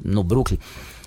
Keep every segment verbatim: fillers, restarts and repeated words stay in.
no Brooklyn.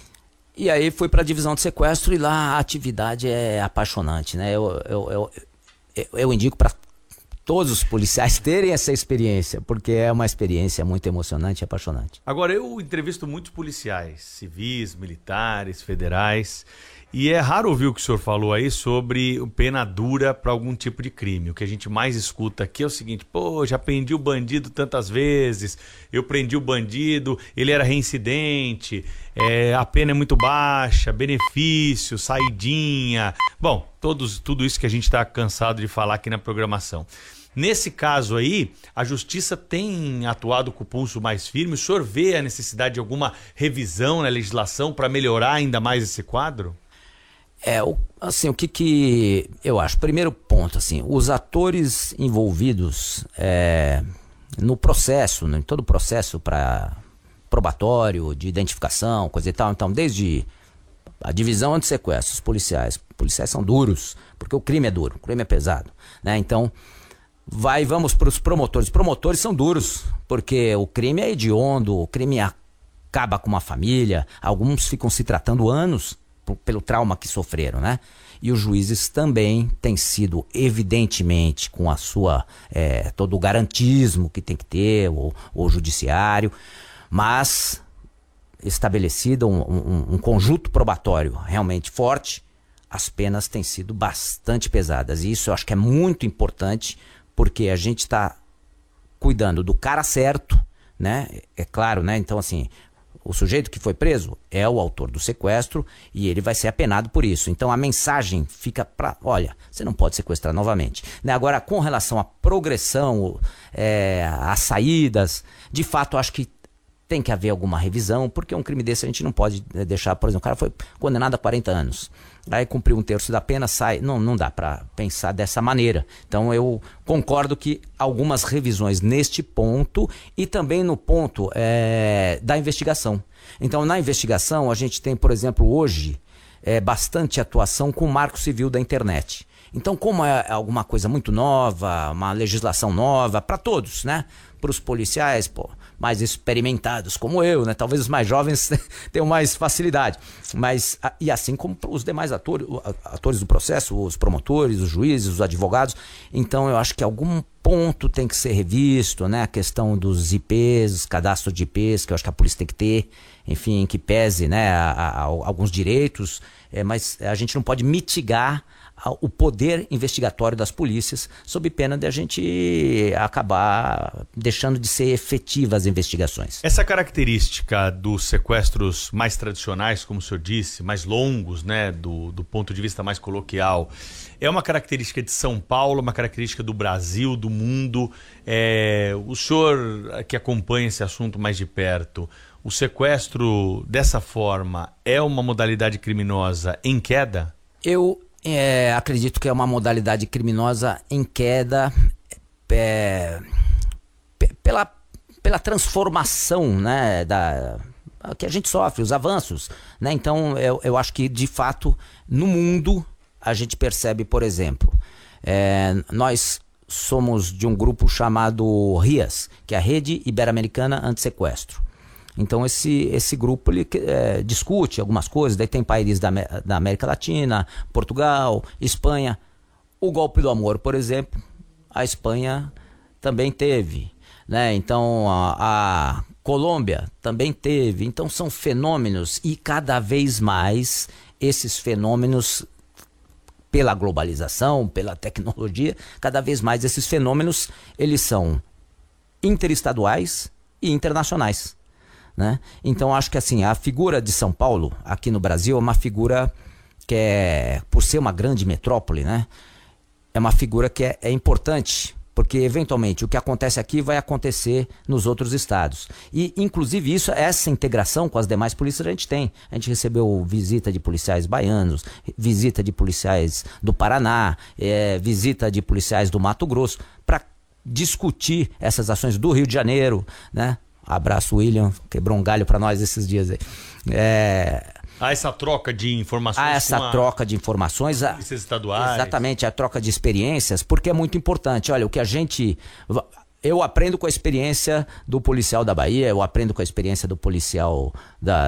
E aí fui para a divisão de sequestro e lá a atividade é apaixonante, né? Eu, eu, eu, eu, eu indico para todos os policiais terem essa experiência, porque é uma experiência muito emocionante e apaixonante. Agora, eu entrevisto muitos policiais, civis, militares, federais, e é raro ouvir o que o senhor falou aí sobre pena dura para algum tipo de crime. O que a gente mais escuta aqui é o seguinte: pô, já prendi o bandido tantas vezes, eu prendi o bandido, ele era reincidente, é, a pena é muito baixa, benefício, saidinha. Bom, todos, tudo isso que a gente está cansado de falar aqui na programação. Nesse caso aí, a justiça tem atuado com o pulso mais firme? O senhor vê a necessidade de alguma revisão na legislação para melhorar ainda mais esse quadro? É, o, assim, o que que eu acho? Primeiro ponto, assim, os atores envolvidos é, no processo, né, em todo o processo para probatório, de identificação, coisa e tal, então, desde a divisão anti-sequestro, os policiais, policiais são duros, porque o crime é duro, o crime é pesado, né, então... Vai, vamos para os promotores. Promotores são duros, porque o crime é hediondo, o crime acaba com uma família, alguns ficam se tratando anos p- pelo trauma que sofreram, né? E os juízes também têm sido, evidentemente, com a sua, é, todo o garantismo que tem que ter, o, o judiciário, mas estabelecido um, um, um conjunto probatório realmente forte, as penas têm sido bastante pesadas. E isso eu acho que é muito importante, porque a gente está cuidando do cara certo, né? É claro, né? Então, assim, o sujeito que foi preso é o autor do sequestro e ele vai ser apenado por isso. Então, a mensagem fica para, olha, você não pode sequestrar novamente. Né? Agora, com relação à progressão, é, às saídas, de fato, acho que tem que haver alguma revisão, porque um crime desse a gente não pode deixar, por exemplo, o cara foi condenado a quarenta anos. Aí cumpriu um terço da pena, sai. Não, não dá para pensar dessa maneira. Então eu concordo que algumas revisões neste ponto e também no ponto é, da investigação. Então na investigação a gente tem, por exemplo, hoje é, bastante atuação com o Marco Civil da internet. Então, como é alguma coisa muito nova, uma legislação nova para todos, né? Para os policiais, pô, mais experimentados como eu, né? Talvez os mais jovens tenham mais facilidade. Mas, e assim como os demais atores, atores do processo, os promotores, os juízes, os advogados. Então, eu acho que algum ponto tem que ser revisto, né? A questão dos I Ps, os cadastros de I Ps, que eu acho que a polícia tem que ter, enfim, que pese, né, a, a, a alguns direitos, é, mas a gente não pode mitigar o poder investigatório das polícias, sob pena de a gente acabar deixando de ser efetivas as investigações. Essa característica dos sequestros mais tradicionais, como o senhor disse, mais longos, né, do, do ponto de vista mais coloquial, é uma característica de São Paulo, uma característica do Brasil, do mundo. É, o senhor que acompanha esse assunto mais de perto, o sequestro dessa forma é uma modalidade criminosa em queda? Eu É, acredito que é uma modalidade criminosa em queda é, pela, pela transformação, né, da, que a gente sofre, os avanços, né? Então eu, eu acho que de fato no mundo a gente percebe, por exemplo, é, nós somos de um grupo chamado RIAS, que é a Rede Ibero-Americana Antissequestro. Então esse, esse grupo ele, é, discute algumas coisas, daí tem países da, da América Latina, Portugal, Espanha. O golpe do amor, por exemplo, a Espanha também teve, né? Então a, a Colômbia também teve. Então são fenômenos e cada vez mais esses fenômenos, pela globalização, pela tecnologia, cada vez mais esses fenômenos eles são interestaduais e internacionais. Né? Então acho que assim, a figura de São Paulo aqui no Brasil é uma figura que é, por ser uma grande metrópole, né? É uma figura que é, é importante, porque eventualmente o que acontece aqui vai acontecer nos outros estados. E inclusive isso, essa integração com as demais polícias a gente tem. A gente recebeu visita de policiais baianos, visita de policiais do Paraná, é, visita de policiais do Mato Grosso, para discutir essas ações do Rio de Janeiro, né? Abraço, William, quebrou um galho para nós esses dias aí. É... Há essa troca de informações. Há essa a... troca de informações. Polícias estaduais. Exatamente, a troca de experiências, porque é muito importante. Olha, o que a gente... Eu aprendo com a experiência do policial da Bahia, eu aprendo com a experiência do policial da,